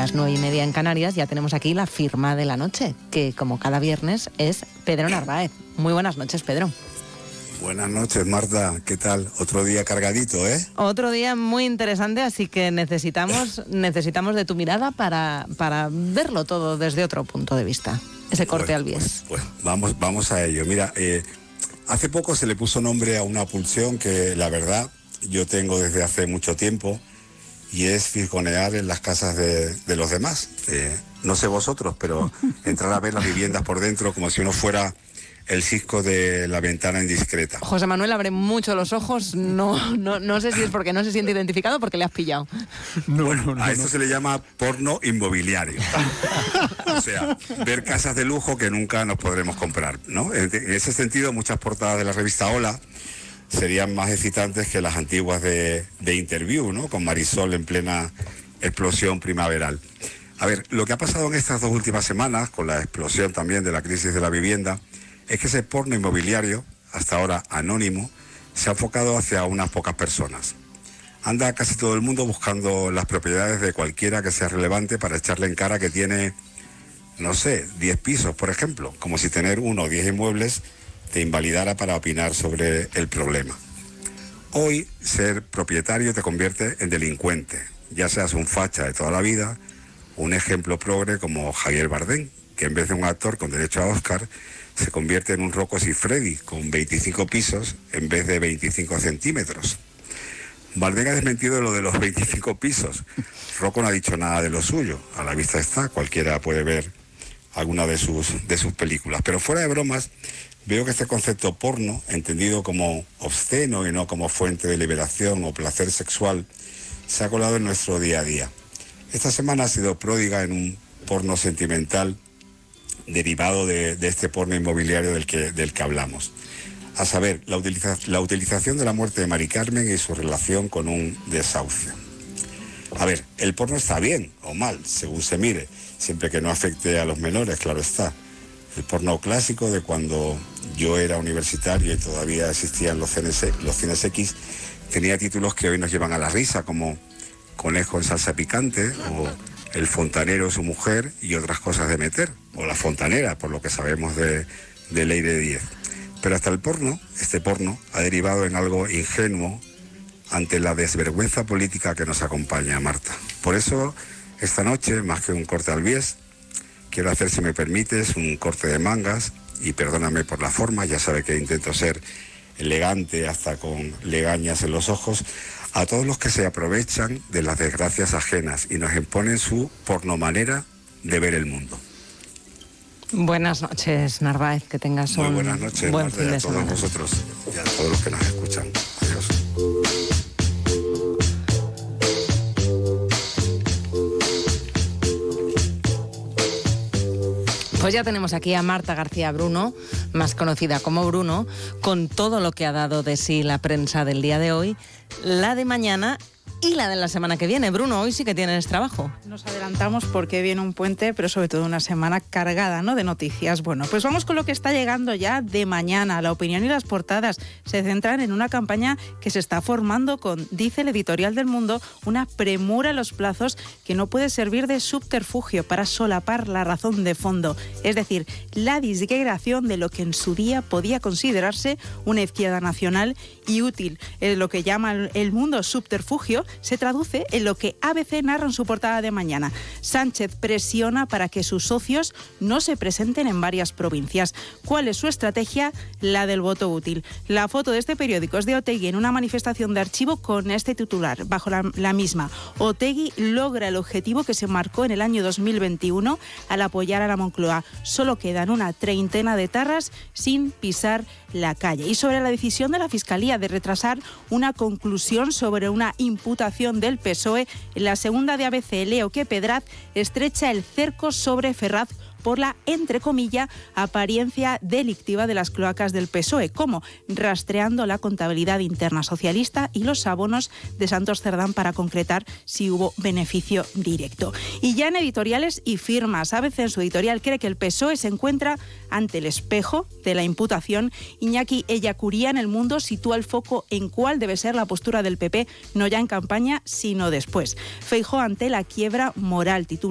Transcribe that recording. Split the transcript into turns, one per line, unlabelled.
las 9:30 en Canarias, ya tenemos aquí la firma de la noche, que como cada viernes es Pedro Narváez. Muy buenas noches, Pedro.
Buenas noches, Marta. ¿Qué tal? Otro día cargadito, ¿eh?
Otro día muy interesante, así que necesitamos de tu mirada para verlo todo desde otro punto de vista. Ese corte al bies.
Pues vamos a ello. Mira, hace poco se le puso nombre a una pulsión que la verdad yo tengo desde hace mucho tiempo, y es fisgonear en las casas de los demás. No sé vosotros, pero entrar a ver las viviendas por dentro como si uno fuera el cisco de la ventana indiscreta.
José Manuel abre mucho los ojos, no sé si es porque no se siente identificado o porque le has pillado.
A esto se le llama porno inmobiliario. O sea, ver casas de lujo que nunca nos podremos comprar, ¿no? En ese sentido, muchas portadas de la revista Hola serían más excitantes que las antiguas de Interview, ¿no? Con Marisol en plena explosión primaveral. A ver, lo que ha pasado en estas 2 últimas semanas, con la explosión también de la crisis de la vivienda, es que ese porno inmobiliario, hasta ahora anónimo, se ha enfocado hacia unas pocas personas. Anda casi todo el mundo buscando las propiedades de cualquiera que sea relevante para echarle en cara que tiene, no sé, 10 pisos, por ejemplo, como si tener 1 o 10 inmuebles te invalidara para opinar sobre el problema. Hoy, ser propietario te convierte en delincuente, ya seas un facha de toda la vida, un ejemplo progre como Javier Bardem, que en vez de un actor con derecho a Oscar, se convierte en un Rocco Siffredi con 25 pisos en vez de 25 centímetros. Bardem ha desmentido lo de los 25 pisos. Rocco no ha dicho nada de lo suyo. A la vista está, cualquiera puede ver alguna de sus películas. Pero fuera de bromas, veo que este concepto porno, entendido como obsceno y no como fuente de liberación o placer sexual, se ha colado en nuestro día a día. Esta semana ha sido pródiga en un porno sentimental derivado de este porno inmobiliario del que hablamos. A saber, la utilización de la muerte de Mari Carmen y su relación con un desahucio. A ver, el porno está bien o mal, según se mire, siempre que no afecte a los menores, claro está. El porno clásico de cuando yo era universitario y todavía existían los cines X, tenía títulos que hoy nos llevan a la risa, como Conejo en salsa picante, o El fontanero, su mujer y otras cosas de meter, o La fontanera, por lo que sabemos de Ley de 10. Pero hasta este porno, ha derivado en algo ingenuo ante la desvergüenza política que nos acompaña, Marta. Por eso, esta noche, más que un corte al bies, quiero hacer, si me permites, un corte de mangas, y perdóname por la forma, ya sabe que intento ser elegante hasta con legañas en los ojos, a todos los que se aprovechan de las desgracias ajenas y nos imponen su pornomanera de ver el mundo.
Buenas noches, Narváez, que tengas
Muy buenas noches,
buen
Marta,
fin de
a todos
semana.
vosotros y a todos los que nos escuchan. Adiós.
Pues ya tenemos aquí a Marta García Bruno, más conocida como Bruno, con todo lo que ha dado de sí la prensa del día de hoy, la de mañana y la de la semana que viene. Bruno, hoy sí que tienes trabajo.
Nos adelantamos porque viene un puente, pero sobre todo una semana cargada, ¿no?, de noticias. Bueno, pues vamos con lo que está llegando ya de mañana. La opinión y las portadas se centran en una campaña que se está formando con, dice el editorial del Mundo, una premura en los plazos que no puede servir de subterfugio para solapar la razón de fondo. Es decir, la disgregación de lo que en su día podía considerarse una izquierda nacional y útil. Lo que llama el Mundo subterfugio se traduce en lo que ABC narra en su portada de mañana. Sánchez presiona para que sus socios no se presenten en varias provincias. ¿Cuál es su estrategia? La del voto útil. La foto de este periódico es de Otegi en una manifestación de archivo con este titular, bajo la misma. Otegi logra el objetivo que se marcó en el año 2021 al apoyar a la Moncloa. Solo quedan una treintena de tarras sin pisar la calle. Y sobre la decisión de la Fiscalía de retrasar una conclusión sobre una imputación del PSOE, en la segunda de ABC leo que Pedraz estrecha el cerco sobre Ferraz por la, entre comillas, apariencia delictiva de las cloacas del PSOE, como rastreando la contabilidad interna socialista y los abonos de Santos Cerdán para concretar si hubo beneficio directo. Y ya en editoriales y firmas, ABC en su editorial cree que el PSOE se encuentra ante el espejo de la imputación. Iñaki Ellacuría en El Mundo sitúa el foco en cuál debe ser la postura del PP, no ya en campaña, sino después. Feijóo ante la quiebra moral, titula